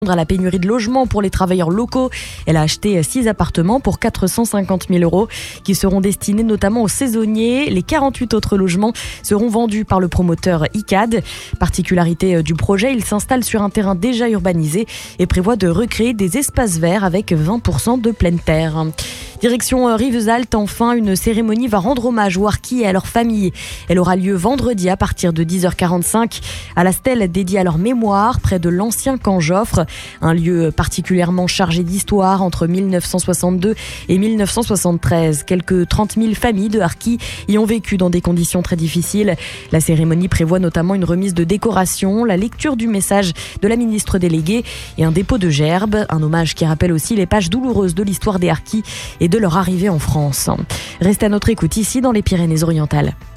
À la pénurie de logements pour les travailleurs locaux. Elle a acheté 6 appartements pour 450 000 € qui seront destinés notamment aux saisonniers. Les 48 autres logements seront vendus par le promoteur ICAD. Particularité du projet, il s'installe sur un terrain déjà urbanisé et prévoit de recréer des espaces verts avec 20% de pleine terre. Direction Rivesaltes, enfin, une cérémonie va rendre hommage aux harkis et à leurs familles. Elle aura lieu vendredi à partir de 10h45 à la stèle dédiée à leur mémoire près de l'ancien camp Joffre. Un lieu particulièrement chargé d'histoire entre 1962 et 1973. Quelques 30 000 familles de harkis y ont vécu dans des conditions très difficiles. La cérémonie prévoit notamment une remise de décoration, la lecture du message de la ministre déléguée et un dépôt de gerbes. Un hommage qui rappelle aussi les pages douloureuses de l'histoire des harkis et de leur arrivée en France. Restez à notre écoute ici dans les Pyrénées-Orientales.